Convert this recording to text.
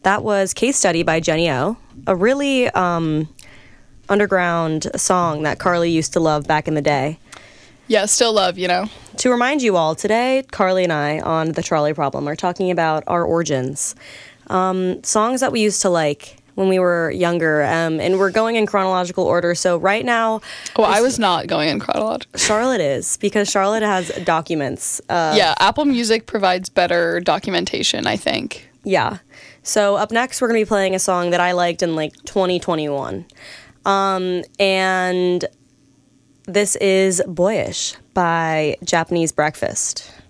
That was Case Study by Jenny O, a really underground song that Carly used to love back in the day. Yeah, still love, you know. To remind you all, today, Carly and I on The Trolley Problem are talking about our origins. Songs that we used to like when we were younger, and we're going in chronological order. So right now... Oh, I was not going in chronological. Charlotte is, because Charlotte has documents. Yeah, Apple Music provides better documentation, I think. Yeah. So up next, we're going to be playing a song that I liked in, 2021. And this is Boyish by Japanese Breakfast.